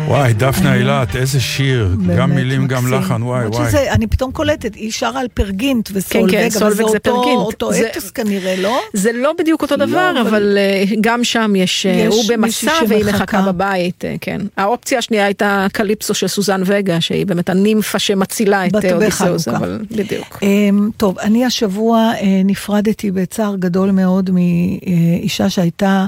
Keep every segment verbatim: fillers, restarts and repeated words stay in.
וואי, דפנה אילת, איזה שיר, גם מילים, גם לחן, וואי, וואי. אני פתאום קולטת, היא שרה על פרגינט וסולווג, אבל זה אותו אתוס כנראה, לא? זה לא בדיוק אותו דבר, אבל גם שם יש, הוא במסע והיא מחכה בבית, כן. האופציה השנייה הייתה קליפסו של סוזן וגה, שהיא באמת הנימפה שמצילה את אודיסאוס, אבל בדיוק. טוב, אני השבוע נפרדתי בצער גדול מאוד מאישה שהייתה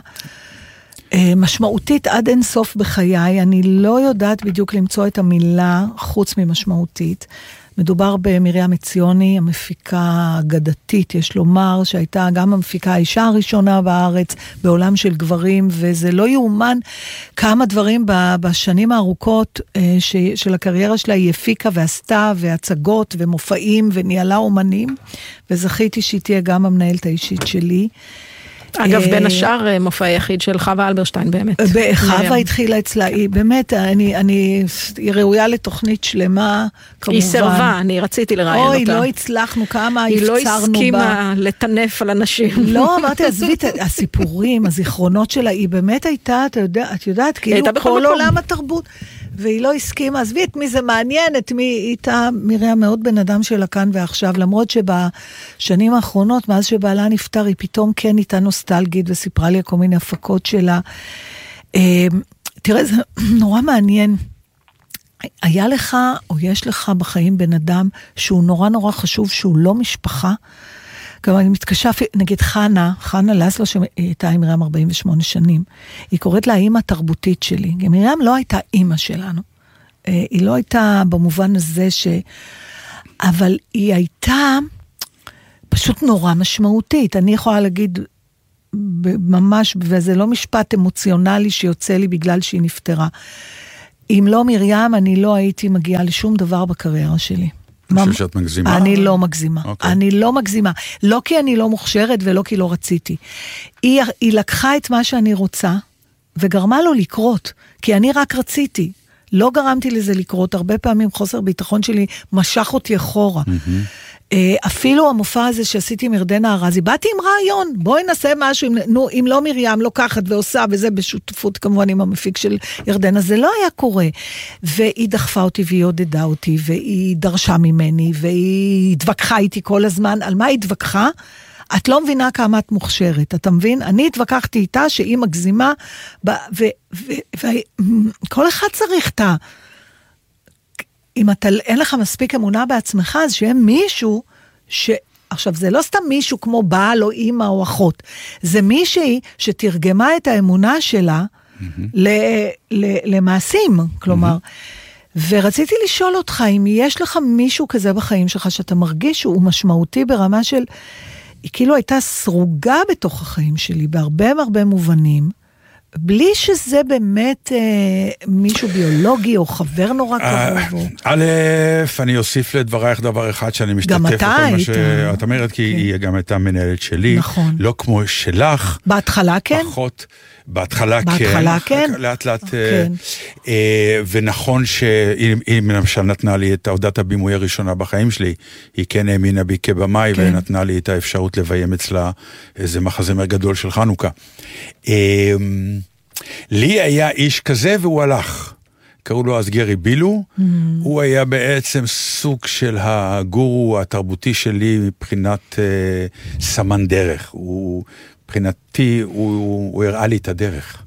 משמעותית עד אין סוף בחיי. אני לא יודעת בדיוק למצוא את המילה חוץ ממשמעותית. מדובר במרים עציוני, המפיקה אגדתית, יש לומר, שהייתה גם המפיקה האישה הראשונה בארץ, בעולם של גברים, וזה לא יאומן כמה דברים בשנים הארוכות של הקריירה שלה היא הפיקה ועשתה, והצגות ומופעים וניהלה אומנים, וזכיתי שהיא תהיה גם המנהלת האישית שלי. אגב, בין השאר מופע היחיד של חווה אלברשטיין, באמת. חווה התחילה אצלה, היא באמת, אני, אני, היא ראויה לתוכנית שלמה, כמובן. היא סרבה, אני רציתי לראיין אותה. אוי, לא הצלחנו, כמה הפצרנו בה. היא לא הסכימה לטנף על אנשים. לא, אמרתי, עזבי את הסיפורים, הזיכרונות שלה, היא באמת הייתה, את יודעת, את יודעת, כאילו כל עולם התרבות. והיא לא הסכימה, עזבי את מי זה מעניין, את מי איתה, מרים מאוד בן אדם שלה כאן ועכשיו, למרות שבשנים האחרונות, מאז שבעלה נפטר, היא פתאום כן איתה נוסטלגית, וסיפרה לי כל מיני הפקות שלה. תראה, זה נורא מעניין. היה לך, או יש לך בחיים בן אדם, שהוא נורא נורא חשוב, שהוא לא משפחה, כלומר, אני מתקשה, נגיד חנה, חנה לסלו, שהייתה עם מרים ארבעים ושמונה שנים, היא קוראת לה האמא התרבותית שלי. מרים לא הייתה אמא שלנו. היא לא הייתה במובן הזה ש... אבל היא הייתה פשוט נורא משמעותית. אני יכולה להגיד ממש, וזה לא משפט אמוציונלי שיוצא לי בגלל שהיא נפטרה. אם לא מרים, אני לא הייתי מגיעה לשום דבר בקריירה שלי. אני חושב שאת מגזימה? אני לא מגזימה. Okay. אני לא מגזימה. לא כי אני לא מוכשרת ולא כי לא רציתי. היא, היא לקחה את מה שאני רוצה וגרמה לו לקרות. כי אני רק רציתי. לא גרמתי לזה לקרות. הרבה פעמים חוסר ביטחון שלי משך אותי אחורה. Mm-hmm. אפילו המופע הזה שעשיתי עם ירדנה ארזי, באתי עם רעיון, בואי נעשה משהו, נו, אם לא מרים לוקחת ועושה, וזה בשותפות כמובן עם המפיק של ירדנה, זה לא היה קורה, והיא דחפה אותי והיא עודדה אותי, והיא דרשה ממני, והיא התווכחה איתי כל הזמן, על מה היא התווכחה? את לא מבינה כמה את מוכשרת, אתה מבין? אני התווכחתי איתה שהיא מגזימה, וכל אחד צריך את ה... אם אתה, אין לך מספיק אמונה בעצמך, אז שיהיה מישהו, ש... עכשיו, זה לא סתם מישהו כמו בעל או אמא או אחות, זה מישהי שתרגמה את האמונה שלה mm-hmm. ל... ל... למעשים, כלומר, mm-hmm. ורציתי לשאול אותך, אם יש לך מישהו כזה בחיים שלך, שאתה מרגיש שהוא משמעותי ברמה של, היא כאילו הייתה סרוגה בתוך החיים שלי, בהרבה הרבה מובנים, בלי שזה באמת אה, מישהו ביולוגי או חבר נורא קרוב. א', אני אוסיף לדברייך דבר אחד שאני משתתף. גם אתה היית. שאת אומרת, כי היא גם הייתה מנהלת שלי. נכון. לא כמו שלך. בהתחלה כן. פחות. בהתחלה כן. בהתחלה כן. לאט לאט. כן. ונכון שהיא למשל נתנה לי את עבודת הבימוי הראשונה בחיים שלי. היא כן האמינה בי כבמאי ונתנה לי את האפשרות לביים אצלה איזה מחזמר גדול של חנוכה. לי היה איש כזה והוא הלך. קראו לו אז גרי בילו. Mm-hmm. הוא היה בעצם סוג של הגורו התרבותי שלי מבחינת uh, סמן דרך. הוא, מבחינתי, הוא, הוא הראה לי את הדרך.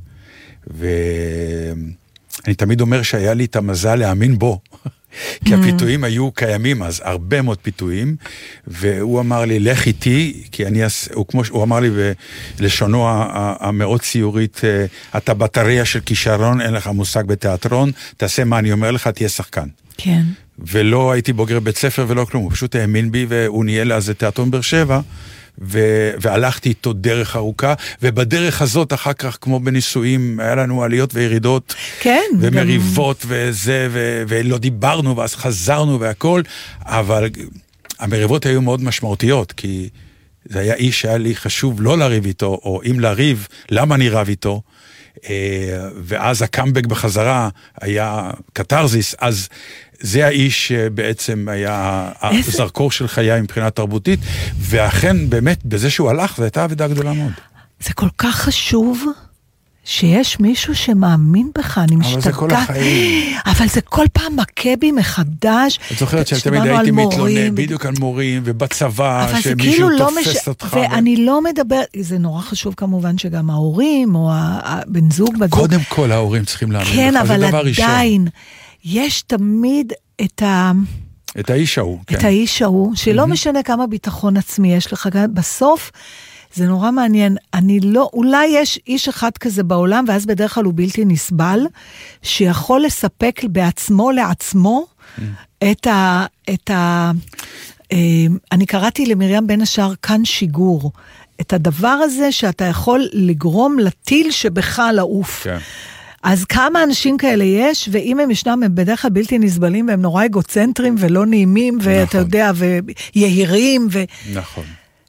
ואני תמיד אומר שהיה לי את המזל להאמין בו. כי הפיתויים היו קיימים אז, הרבה מאוד פיתויים, והוא אמר לי, לך איתי, כי אני, הוא, כמו, הוא אמר לי בלשונו המאוד ציורית, אתה בטריה של כישרון, אין לך מושג בתיאטרון, תעשה מה אני אומר לך, תהיה שחקן. כן. ולא הייתי בוגר בית ספר ולא כלום, הוא פשוט האמין בי, והוא ניהל אז את תיאטרון באר שבע, ו- והלכתי איתו דרך ארוכה, ובדרך הזאת אחר כך, כמו בנישואים, היה לנו עליות וירידות, כן, ומריבות גם... וזה, ו- ולא דיברנו, ואז חזרנו והכל, אבל המריבות היו מאוד משמעותיות, כי זה היה איש שהיה לי חשוב לא לריב איתו, או אם לריב, למה אני רב איתו, ואז הקאמבק בחזרה היה קטרזיס, אז זה האיש שבעצם היה הזרקור של חיי מבחינה תרבותית, ואכן באמת בזה שהוא הלך, זו הייתה עבודה גדולה מאוד. זה כל כך חשוב שיש מישהו שמאמין בך, אני משתגעת. אבל זה כל החיים. אבל זה כל פעם מכה בי מחדש. את זוכרת שתמיד הייתי מתלונן בדיוק על מורים, ובצבא, שמישהו תופס אותך. ואני לא מדבר, זה נורא חשוב כמובן שגם ההורים, או הבן זוג. קודם כל ההורים צריכים להאמין. כן, אבל עדיין, יש תמיד את ה... את האיש ההוא. את האיש ההוא, שלא משנה כמה ביטחון עצמי יש לך, בסוף, זה נורא מעניין, אני לא, אולי יש איש אחד כזה בעולם, ואז בדרך כלל הוא בלתי נסבל, שיכול לספק בעצמו לעצמו, את ה, את ה, אני קראתי למרים בין השאר כאן שיגור, את הדבר הזה שאתה יכול לגרום לטיל שבך לעוף. כן. אז כמה אנשים כאלה יש, ואם הם ישנם, הם בדרך כלל בלתי נסבלים, והם נורא אגוצנטרים ולא נעימים, ואתה נכון. יודע, ויהירים, ו... נכון.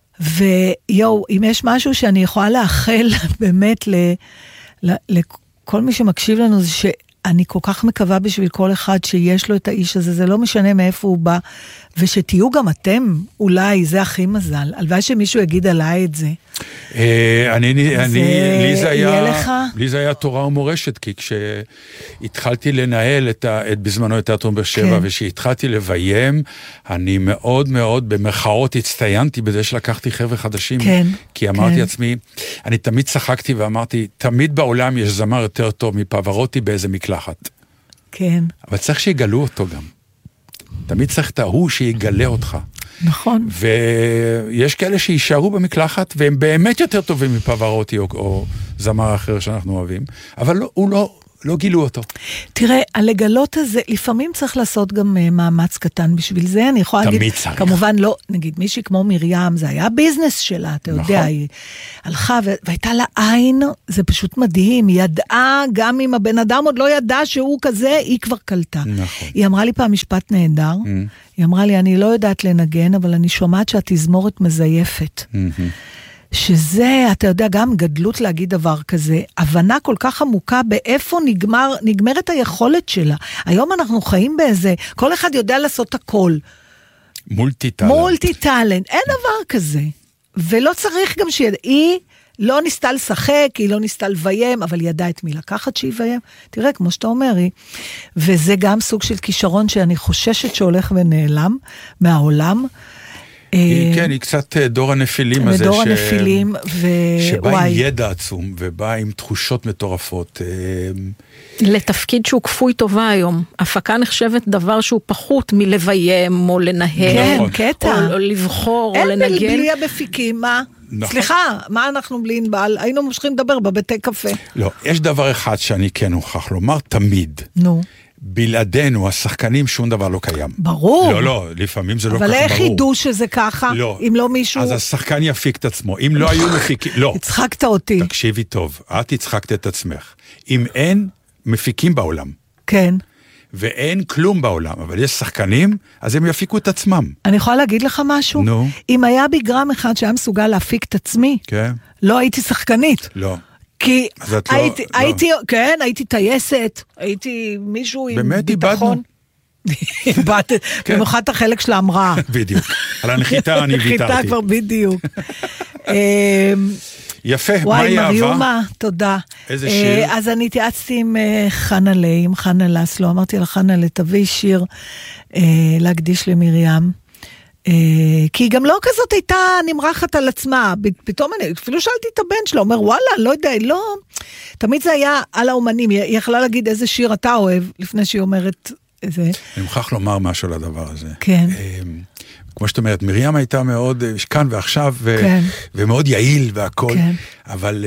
ויו, אם יש משהו שאני יכולה לאחל באמת ל, ל, לכל מי שמקשיב לנו, זה שאני כל כך מקווה בשביל כל אחד שיש לו את האיש הזה, זה לא משנה מאיפה הוא בא, ושתהיו גם אתם, אולי, זה הכי מזל. הלוואי שמישהו יגיד עליי את זה. אני, אני, לי זה היה, לי זה היה תורה ומורשת, כי כשהתחלתי לנהל את, את בזמנו את תיאטרון באר שבע, ושהתחלתי לביים, אני מאוד מאוד במרכאות הצטיינתי בזה שלקחתי חבר'ה חדשים, כי אמרתי לעצמי, אני תמיד צחקתי ואמרתי, תמיד בעולם יש זמר יותר טוב מפברוטי באיזה מקלחת. כן. אבל צריך שיגלו אותו גם. תמיד צריך את ההוא שיגלה אותך. נכון. ויש כאלה שישארו במקלחת, והם באמת יותר טובים מפברוטי או, או זמר אחר שאנחנו אוהבים, אבל לא, הוא לא, לא גילו אותו. תראה, הלגלות הזה, לפעמים צריך לעשות גם uh, מאמץ קטן בשביל זה, אני יכולה להגיד, צריך. כמובן לא, נגיד מישהי כמו מרים, זה היה ביזנס שלה, אתה נכון. יודע, היא הלכה והייתה לה עין, זה פשוט מדהים, היא ידעה, גם אם הבן אדם עוד לא ידע שהוא כזה, היא כבר קלטה. נכון. היא אמרה לי פעם משפט נהדר, mm. היא אמרה לי, אני לא יודעת לנגן, אבל אני שומעת שהתזמורת מזייפת. Mm-hmm. שזה, אתה יודע, גם גדלות להגיד דבר כזה, הבנה כל כך עמוקה באיפה נגמר, נגמרת היכולת שלה. היום אנחנו חיים באיזה, כל אחד יודע לעשות הכל. מולטי טלנט. מולטי טלנט, אין דבר כזה. ולא צריך גם שידע, היא לא ניסתה לשחק, היא לא ניסתה לביים, אבל היא ידעה את מי לקחת שיביים. תראה, כמו שאתה אומר, היא, וזה גם סוג של כישרון שאני חוששת שהולך ונעלם מהעולם, כן, היא קצת דור הנפילים הזה, דור הנפילים, שבא עם ידע עצום, ובא עם תחושות מטורפות. לתפקיד שהוא כפוי טובה היום. הפקה נחשבת דבר שהוא פחות מלביים, או לנהל, כן, קטע. או לבחור, או לנגן. אין בלי הבפיקים, מה? סליחה, מה אנחנו בלי נבעל? היינו מושכים לדבר בבתי קפה. לא, יש דבר אחד שאני כן הוכח לומר, תמיד. נו. בלעדינו, השחקנים, שום דבר לא קיים. ברור. לא, לא, לפעמים זה לא כך ברור. אבל איך ידעו שזה ככה? לא. אם לא מישהו... אז השחקן יפיק את עצמו. אם לא היו מפיקים... לא. הצחקת אותי. תקשיבי טוב, את הצחקת את עצמך. אם אין מפיקים בעולם. כן. ואין כלום בעולם, אבל יש שחקנים, אז הם יפיקו את עצמם. אני יכולה להגיד לך משהו? נו. אם היה בי גרם אחד שהיה מסוגל להפיק את עצמי, כן. לא הייתי שחקנית. לא. כי הייתי, לא, הייתי, לא. כן, הייתי טייסת, הייתי מישהו עם באמת ביטחון. איבדת, כן. במיוחד את החלק של ההמראה. בדיוק, על הנחיתה אני ויתרתי. נחיתה כבר בדיוק. יפה, מה וואי, היא אהבה? מריומה, תודה. איזה שיר? אז אני התייעצתי עם חנה לי, עם חנה לסלו, אמרתי לה, חנה, תביא שיר להקדיש למרים. כי היא גם לא כזאת הייתה נמרחת על עצמה, פתאום אני, אפילו שאלתי את הבן שלה, אומר וואלה, לא יודע, לא, תמיד זה היה על האומנים, היא יכלה להגיד איזה שיר אתה אוהב, לפני שהיא אומרת איזה... אני מוכרח לומר משהו לדבר הזה. כן. כמו שאת אומרת, מרים הייתה מאוד כאן ועכשיו, כן. ומאוד יעיל והכל, כן. אבל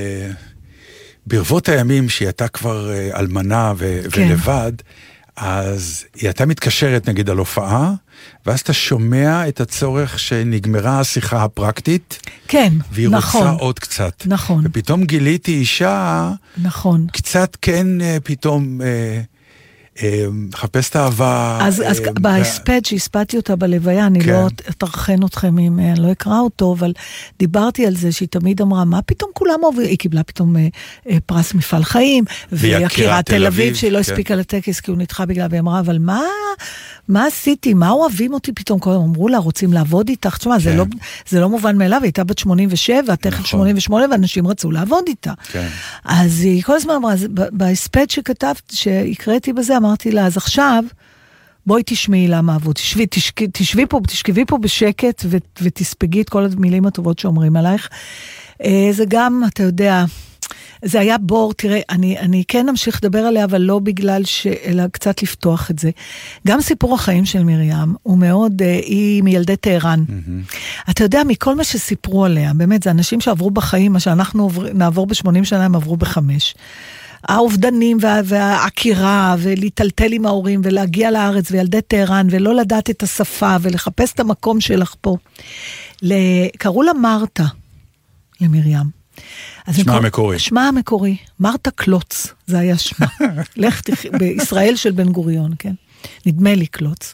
ברבות הימים שהיא הייתה כבר אלמנה ו- כן. ולבד, אז היא הייתה מתקשרת נגיד על הופעה, ואז אתה שומע את הצורך שנגמרה השיחה הפרקטית, כן, והיא נכון. רוצה עוד קצת. נכון. ופתאום גיליתי אישה, נכון. קצת כן פתאום חפש את האהבה. אז בהספד שהספדתי אותה בלוויה, אני לא אתרחן אתכם אם אני לא אקרא אותו, אבל דיברתי על זה שהיא תמיד אמרה, מה פתאום כולם אוהבים? היא קיבלה פתאום פרס מפעל חיים, ויקירת תל אביב שהיא לא הספיקה לטקס, כי הוא נדחה בגלל, והיא אמרה, אבל מה, מה עשיתי? מה אוהבים אותי פתאום? אמרו לה, רוצים לעבוד איתך? תשמע, זה לא מובן מאליו, היא הייתה בת שמונים ושבע, תכף שמונים ושמונה, ואנשים רצו לעבוד איתה. אז היא כל הזמן אמרה, בהספד שכתבת, שהקראתי בזה, אמרתי לה, אז עכשיו, בואי תשמעי למה עבוד, תשבי, תשכי, תשבי פה, תשכבי פה בשקט, ו, ותספגי את כל המילים הטובות שאומרים עלייך. זה גם, אתה יודע, זה היה בור, תראה, אני, אני כן אמשיך לדבר עליה, אבל לא בגלל ש... אלא קצת לפתוח את זה. גם סיפור החיים של מרים, הוא מאוד, היא מילדי טהרן. Mm-hmm. אתה יודע, מכל מה שסיפרו עליה, באמת, זה אנשים שעברו בחיים, מה שאנחנו עובר, נעבור בשמונים שנה, הם עברו בחמש. האובדנים וה, והעקירה, ולהתלטל עם ההורים, ולהגיע לארץ, וילדי טהרן, ולא לדעת את השפה, ולחפש את המקום שלך פה. קראו לה מרתה, למרים. שמה המקורי. שמה המקורי, מרתה קלוץ, זה היה שמה. לך תחי, בישראל של בן גוריון, כן? נדמה לי קלוץ.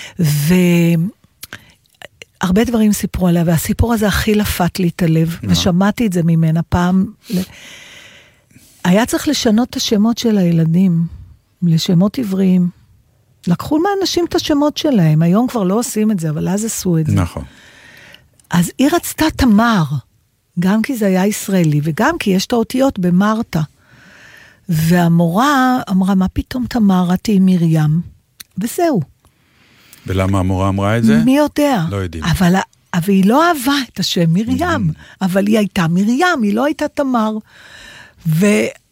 והרבה דברים סיפרו עליה, והסיפור הזה הכי לפת לי את הלב, ושמעתי את זה ממנה פעם. היה צריך לשנות את השמות של הילדים, לשמות עבריים. לקחו מהאנשים את השמות שלהם, היום כבר לא עושים את זה, אבל אז עשו את זה. נכון. אז היא רצתה תמר, גם כי זה היה ישראלי, וגם כי יש את האותיות במרתה. והמורה אמרה, מה פתאום תמר, את היא מרים? וזהו. ולמה המורה אמרה את זה? מי יודע. לא יודעים. אבל, אבל היא לא אהבה את השם מרים, אבל היא הייתה מרים, היא לא הייתה תמר. ולא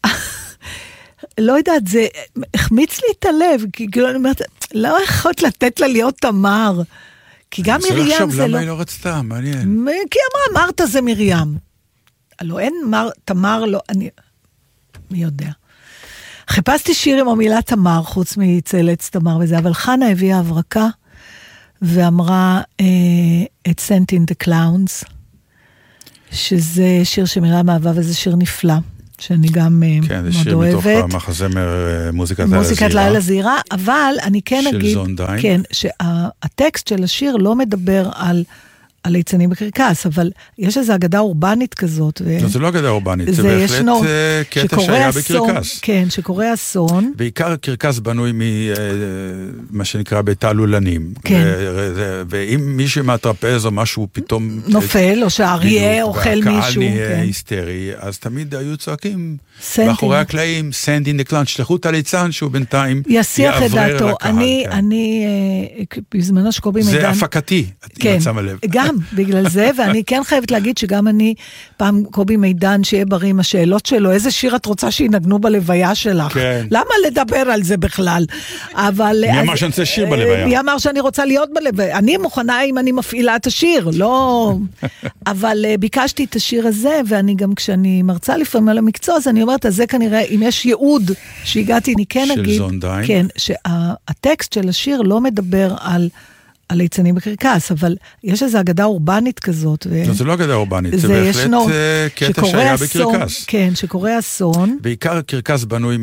יודעת, זה החמיץ לי את הלב, כי כאילו אני אומרת, לא יכולת לתת לה להיות תמר. כי גם מרים זה לא... אני רוצה לחשוב למה היא לא רצתה, מעניין. כי אמרה, מרתה זה מרים. לא, אין מר, תמר לא, אני... מי יודע. חיפשתי שיר עם המילה תמר, חוץ מצלץ תמר וזה, אבל חנה הביאה הברקה, ואמרה, את Sent in the Clowns, שזה שיר שמרים אהבה, וזה שיר נפלא. שאני גם כן, מאוד שיר אוהבת. מתוך המחזמר מוזיקת לילה זהירה. מוזיקת לילה זהירה, אבל אני כן של אגיד, זונדיין. כן, שהטקסט של השיר לא מדבר על, על ליצנים בקרקס, אבל יש איזו אגדה אורבנית כזאת. ו... לא, זה לא אגדה אורבנית, זה, זה בהחלט ישנו, קטע שהיה אסון, בקרקס. כן, שקורה אסון. בעיקר קרקס בנוי ממה שנקרא בתעלולנים. כן. ו- ואם מישהו מהטרפז או משהו פתאום... נופל, או שהאריה אוכל מישהו. והקהל נהיה כן. היסטרי, אז תמיד היו צועקים, מאחורי הקלעים, send in the clown, שלחו את הליצן שהוא בינתיים יסיח את דעתו. לקהל. אני, כן. אני, בזמנו שקובי מידן... זה הפקתי, כן, מצא מלב. גם בגלל זה, ואני כן חייבת להגיד שגם אני, פעם קובי מידן, שיהיה בריא עם השאלות שלו, איזה שיר את רוצה שינגנו בלוויה שלך? כן. למה לדבר על זה בכלל? אבל... מי אמר שאני רוצה שיר בלוויה? מי אמר שאני רוצה להיות בלוויה? אני מוכנה אם אני מפעילה את השיר, לא... אבל ביקשתי את השיר הזה, ואני גם כשאני מרצה לפעמים על המקצוע, אז אני אומרת, אז זה כנראה, אם יש ייעוד שהגעתי, אני כן אגיד... של זונדיין. כן, שהטקסט של השיר לא מדבר על... על ליצנים בקרקס, אבל יש איזו אגדה אורבנית כזאת. ו... לא, זה לא אגדה אורבנית, זה, זה בהחלט ישנו, קטע שהיה אסון, בקרקס. כן, שקורה אסון. בעיקר קרקס בנוי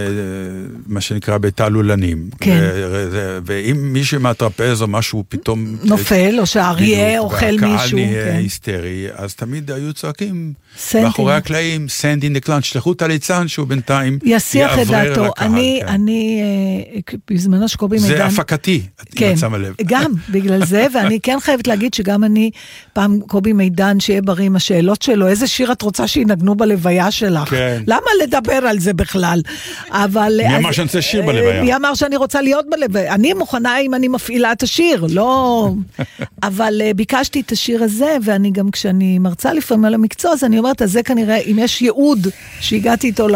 ממה שנקרא בתעלולנים. כן. ו- ואם מישהו מהטרפז או משהו פתאום... נופל, או שהאריה אוכל מישהו. והקהל נהיה כן. היסטרי, אז תמיד היו צועקים, Send מאחורי in. הקלעים, send in the clown, שלחו את הליצן שהוא בינתיים יסיח את דעתו. לקהל. אני, כן. אני, בזמנו שקובי מידן... זה הפקתי, כן, מצא מלב. גם בגלל זה, ואני כן חייבת להגיד שגם אני, פעם קובי מידן, שיהיה בריא עם השאלות שלו, איזה שיר את רוצה שינגנו בלוויה שלך? כן. למה לדבר על זה בכלל? אבל... מי אמר שאני רוצה שיר בלוויה? מי אמר שאני רוצה להיות בלוויה? אני מוכנה אם אני מפעילה את השיר, לא... אבל ביקשתי את השיר הזה, ואני גם כשאני מרצה לפעמים על המקצוע, אז אני אומרת, אז זה כנראה, אם יש ייעוד שהגעתי איתו